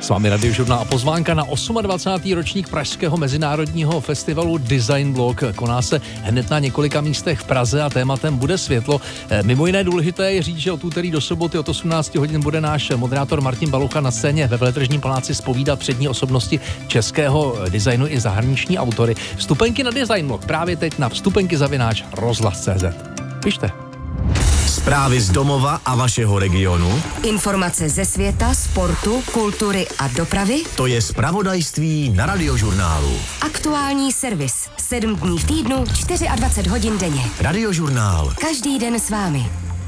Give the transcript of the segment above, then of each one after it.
S vámi Radiožurnál a pozvánka na 28. ročník pražského mezinárodního festivalu Design Blog. Koná se hned na několika místech v Praze a tématem bude světlo. Mimo jiné důležité je říct, že od úterý do soboty od 18 hodin bude náš moderátor Martin Balucha na scéně ve Veletržním paláci zpovídat přední osobnosti českého designu i zahraniční autory. Vstupenky na Design Blog právě teď na vstupenky@rozhlas.cz. Pište. Zprávy z domova a vašeho regionu. Informace ze světa, sportu, kultury a dopravy. To je zpravodajství na Radiožurnálu. Aktuální servis. 7 dní v týdnu, 24 hodin denně. Radiožurnál. Každý den s vámi.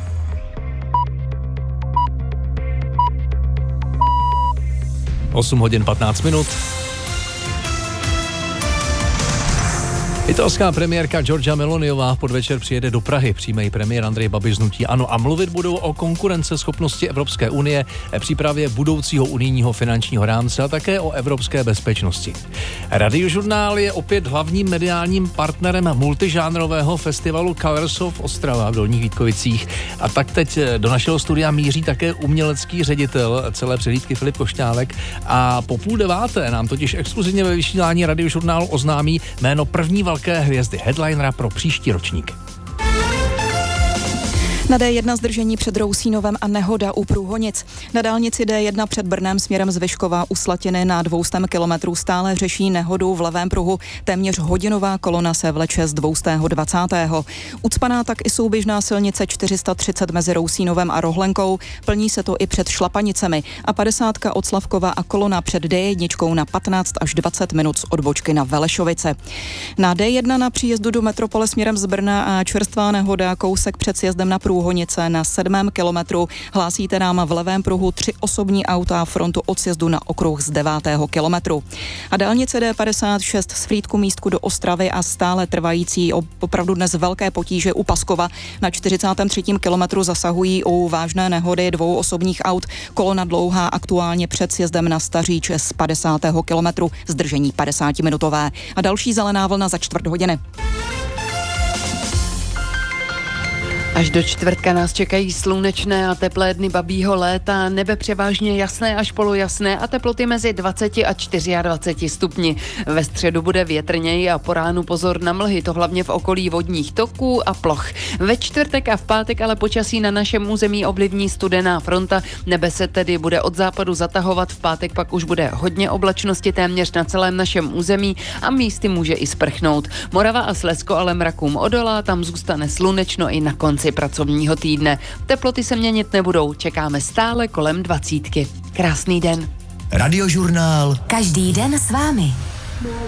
Osm hodin 15 minut. Italská premiérka Giorgia Meloniová v podvečer přijede do Prahy. Přijme ji premiér Andrej Babiš z hnutí ANO a mluvit budou o konkurenceschopnosti Evropské unie, přípravě budoucího unijního finančního rámce a také o evropské bezpečnosti. Radiožurnál je opět hlavním mediálním partnerem multižánrového festivalu Colors of Ostrava v Dolních Vítkovicích. A tak teď do našeho studia míří také umělecký ředitel celé přehlídky Filip Košťálek a po 8:30 nám totiž exkluzivně ve vysílání Radiožurnálu oznámí jméno první velké hvězdy headlinera pro příští ročník. Na D1 zdržení před Rousínovem a nehoda u Průhonic. Na dálnici D1 před Brnem směrem z Vyškova u Slatiny na 200 kilometrů stále řeší nehodu v levém pruhu. Téměř hodinová kolona se vleče z 220. Ucpaná tak i souběžná silnice 430 mezi Rousínovem a Rohlenkou. Plní se to i před Šlapanicemi. A 50 od Slavkova a kolona před D1 na 15 až 20 minut z odbočky na Velešovice. Na D1 na příjezdu do metropole směrem z Brna a čerstvá nehoda kousek před sjezdem na Průhonice na 7. kilometru. Hlásíte nám v levém pruhu 3 osobní auta frontu od sjezdu na okruh z 9. kilometru. A dálnice D56 z Frýdku místku do Ostravy a stále trvající opravdu dnes velké potíže u Paskova. Na 43. kilometru zasahují u vážné nehody 2 osobních aut. Kolona dlouhá aktuálně před sjezdem na Staříč z 50. kilometru. Zdržení 50-minutové. A další zelená vlna za 4 hodiny. Až do čtvrtka nás čekají slunečné a teplé dny babího léta, nebe převážně jasné až polojasné a teploty mezi 20 a 24 stupni. Ve středu bude větrněji a po ránu pozor na mlhy, to hlavně v okolí vodních toků a ploch. Ve čtvrtek a v pátek ale počasí na našem území ovlivní studená fronta, nebe se tedy bude od západu zatahovat, v pátek pak už bude hodně oblačnosti téměř na celém našem území a místy může i sprchnout. Morava a Slezsko ale mrakům odolá, tam zůstane slunečno i na konci pracovního týdne. Teploty se měnit nebudou, čekáme stále kolem 20. Krásný den. Radiožurnál. Každý den s vámi.